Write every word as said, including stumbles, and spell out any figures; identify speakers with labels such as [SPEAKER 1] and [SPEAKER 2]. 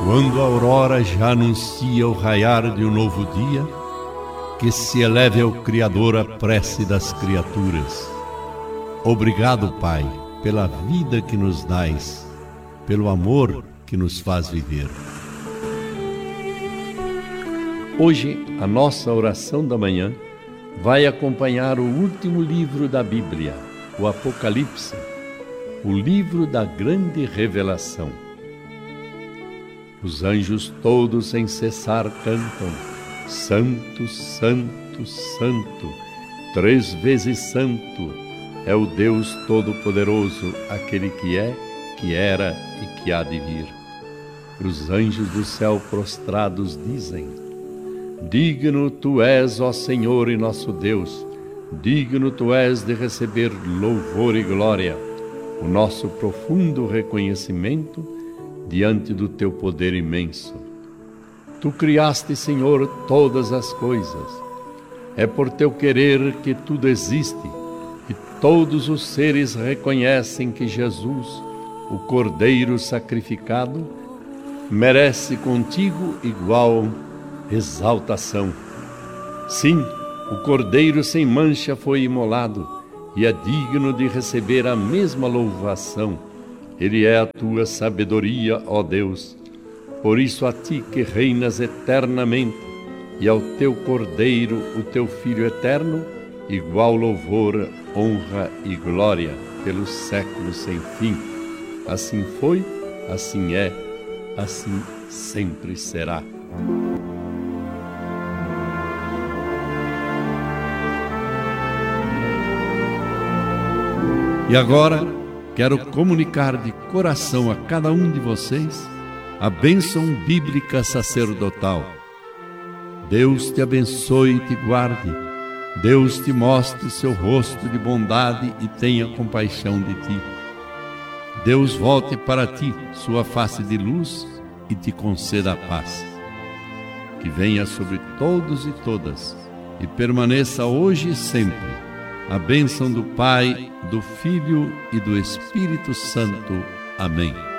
[SPEAKER 1] Quando a aurora já anuncia o raiar de um novo dia, que se eleve ao Criador a prece das criaturas. Obrigado, Pai, pela vida que nos dais, pelo amor que nos faz viver. Hoje, a nossa oração da manhã vai acompanhar o último livro da Bíblia, o Apocalipse, o livro da grande revelação. Os anjos todos sem cessar cantam: Santo, Santo, Santo, três vezes Santo, é o Deus Todo-Poderoso, aquele que é, que era e que há de vir. Os anjos do céu prostrados dizem: Digno tu és, ó Senhor e nosso Deus, digno tu és de receber louvor e glória, o nosso profundo reconhecimento diante do teu poder imenso. Tu criaste, Senhor, todas as coisas. É por teu querer que tudo existe, e todos os seres reconhecem que Jesus, o Cordeiro sacrificado, merece contigo igual exaltação. Sim, o Cordeiro sem mancha foi imolado e é digno de receber a mesma louvação. Ele é a tua sabedoria, ó Deus. Por isso a ti que reinas eternamente e ao teu Cordeiro, o teu Filho eterno, igual louvor, honra e glória pelos séculos sem fim. Assim foi, assim é, assim sempre será. E agora, quero comunicar de coração a cada um de vocês a bênção bíblica sacerdotal. Deus te abençoe e te guarde. Deus te mostre seu rosto de bondade e tenha compaixão de ti. Deus volte para ti sua face de luz e te conceda a paz. Que venha sobre todos e todas e permaneça hoje e sempre a bênção do Pai, do Filho e do Espírito Santo. Amém.